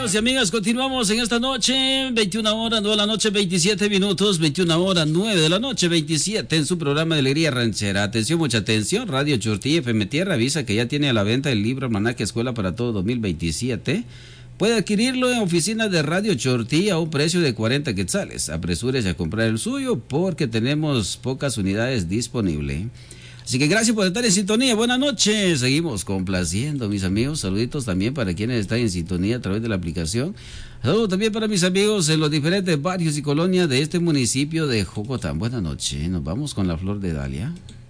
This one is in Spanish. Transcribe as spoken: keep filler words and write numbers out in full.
amigos y amigas, continuamos en esta noche, veintiuna horas, nueve de la noche, veintisiete minutos, veintiuna horas, nueve de la noche, veintisiete, en su programa de Alegría Ranchera. Atención, mucha atención, Radio Chortí F M Tierra avisa que ya tiene a la venta el libro Almanaque Escuela para Todo dos mil veintisiete. Puede adquirirlo en oficinas de Radio Chortí a un precio de cuarenta quetzales. Apresúrese a comprar el suyo porque tenemos pocas unidades disponibles. Así que gracias por estar en sintonía. Buenas noches. Seguimos complaciendo, mis amigos. Saluditos también para quienes están en sintonía a través de la aplicación. Saludos también para mis amigos en los diferentes barrios y colonias de este municipio de Jocotán. Buenas noches. Nos vamos con la flor de Dalia.